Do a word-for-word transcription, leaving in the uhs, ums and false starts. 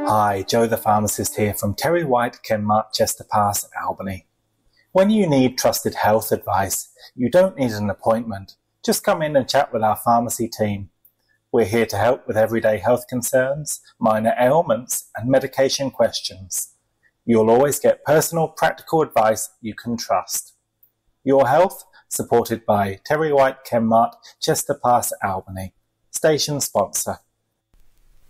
Hi, Joe the pharmacist here from Terry White Kenmart, Chester Pass, Albany. When you need trusted health advice, you don't need an appointment. Just come in and chat with our pharmacy team. We're here to help with everyday health concerns, minor ailments, and medication questions. You'll always get personal, practical advice you can trust. Your Health, supported by Terry White Kenmart, Chester Pass, Albany. Station sponsor.